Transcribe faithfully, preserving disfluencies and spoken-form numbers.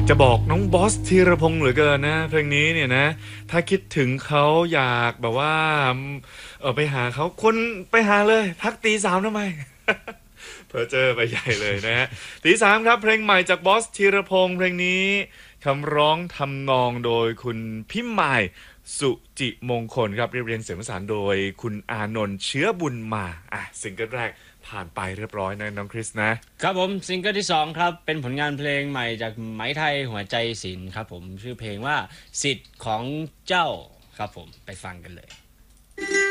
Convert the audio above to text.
จะบอกน้องบอสธีรพงษ์เหลือเกินนะเพลงนี้เนี่ยนะถ้าคิดถึงเขาอยากแบบว่าเออไปหาเขาคนไปหาเลยทักตีสามทำไม เพอเจอไปใหญ่เลยนะฮะตีสามครับเพลงใหม่จากบอสธีรพงษ์เพลงนี้คำร้องทำนองโดยคุณพิมายสุจิมงคลครับเรียบเรียงเสียงประสานโดยคุณอานนท์เชื้อบุญมาอ่ะซิงเกิลแรกผ่านไปเรียบร้อยนะน้องคริสนะครับผมซิงเกิลที่สองครับเป็นผลงานเพลงใหม่จากไหมไทยหัวใจศิลป์ครับผมชื่อเพลงว่าสิทธิ์ของเจ้าครับผมไปฟังกันเลย